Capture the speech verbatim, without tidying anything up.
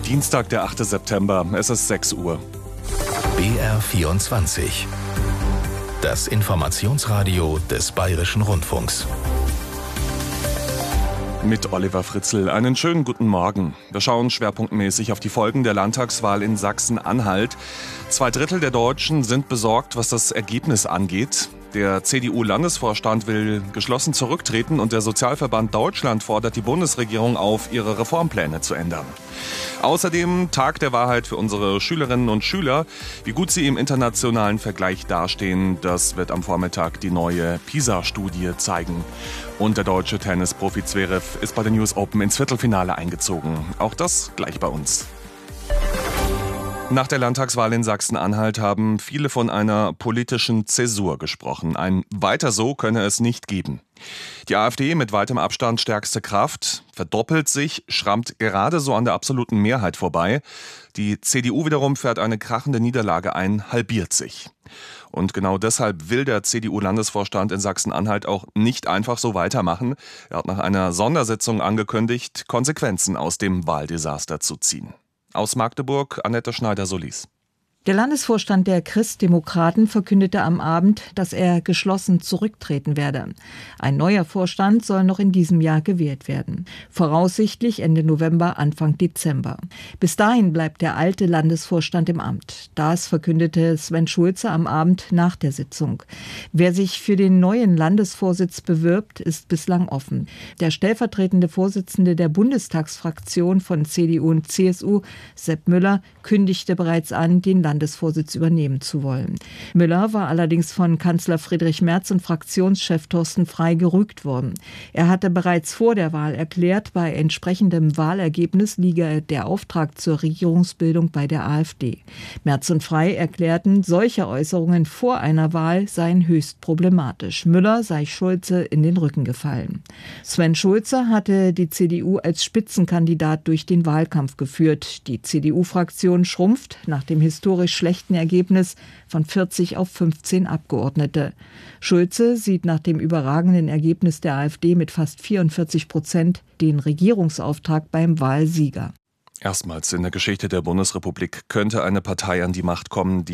Dienstag, der achte September. Es ist sechs Uhr. B R vierundzwanzig. Das Informationsradio des Bayerischen Rundfunks. Mit Oliver Fritzl. Einen schönen guten Morgen. Wir schauen schwerpunktmäßig auf die Folgen der Landtagswahl in Sachsen-Anhalt. Zwei Drittel der Deutschen sind besorgt, was das Ergebnis angeht. Der C D U-Landesvorstand will geschlossen zurücktreten und der Sozialverband Deutschland fordert die Bundesregierung auf, ihre Reformpläne zu ändern. Außerdem Tag der Wahrheit für unsere Schülerinnen und Schüler. Wie gut sie im internationalen Vergleich dastehen, das wird am Vormittag die neue PISA-Studie zeigen. Und der deutsche Tennisprofi Zverev ist bei den News Open ins Viertelfinale eingezogen. Auch das gleich bei uns. Nach der Landtagswahl in Sachsen-Anhalt haben viele von einer politischen Zäsur gesprochen. Ein Weiter so könne es nicht geben. Die AfD mit weitem Abstand stärkste Kraft, verdoppelt sich, schrammt gerade so an der absoluten Mehrheit vorbei. Die C D U wiederum fährt eine krachende Niederlage ein, halbiert sich. Und genau deshalb will der C D U-Landesvorstand in Sachsen-Anhalt auch nicht einfach so weitermachen. Er hat nach einer Sondersitzung angekündigt, Konsequenzen aus dem Wahldesaster zu ziehen. Aus Magdeburg, Annette Schneider-Solis. Der Landesvorstand der Christdemokraten verkündete am Abend, dass er geschlossen zurücktreten werde. Ein neuer Vorstand soll noch in diesem Jahr gewählt werden. Voraussichtlich Ende November, Anfang Dezember. Bis dahin bleibt der alte Landesvorstand im Amt. Das verkündete Sven Schulze am Abend nach der Sitzung. Wer sich für den neuen Landesvorsitz bewirbt, ist bislang offen. Der stellvertretende Vorsitzende der Bundestagsfraktion von C D U und C S U, Sepp Müller, kündigte bereits an, den Landesvorsitz übernehmen zu wollen. Müller war allerdings von Kanzler Friedrich Merz und Fraktionschef Thorsten Frey gerügt worden. Er hatte bereits vor der Wahl erklärt, bei entsprechendem Wahlergebnis liege der Auftrag zur Regierungsbildung bei der AfD. Merz und Frey erklärten, solche Äußerungen vor einer Wahl seien höchst problematisch. Müller sei Schulze in den Rücken gefallen. Sven Schulze hatte die C D U als Spitzenkandidat durch den Wahlkampf geführt. Die C D U-Fraktion schrumpft nach dem historisch schlechten Ergebnis von vierzig auf fünfzehn Abgeordnete. Schulze sieht nach dem überragenden Ergebnis der AfD mit fast vierundvierzig Prozent den Regierungsauftrag beim Wahlsieger. Erstmals in der Geschichte der Bundesrepublik könnte eine Partei an die Macht kommen, die